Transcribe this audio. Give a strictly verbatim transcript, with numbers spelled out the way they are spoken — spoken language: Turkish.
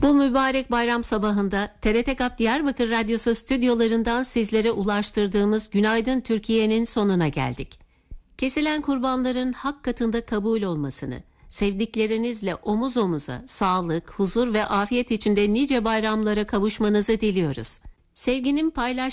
Bu mübarek bayram sabahında T R T K A P Diyarbakır Radyosu stüdyolarından sizlere ulaştırdığımız Günaydın Türkiye'nin sonuna geldik. Kesilen kurbanların hak katında kabul olmasını, sevdiklerinizle omuz omuza, sağlık, huzur ve afiyet içinde nice bayramlara kavuşmanızı diliyoruz. Sevginin paylaş